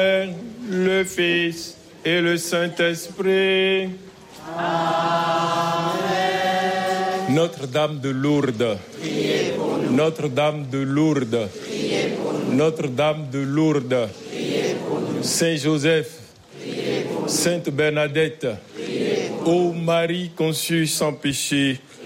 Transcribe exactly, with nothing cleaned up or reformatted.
le Fils et le Saint-Esprit. Amen. Notre-Dame de Lourdes, priez pour nous. Notre-Dame de Lourdes, priez pour nous. Notre-Dame de Lourdes, priez pour nous. Saint Joseph, priez pour nous. Sainte Bernadette, priez pour nous. ô Marie conçue sans péché,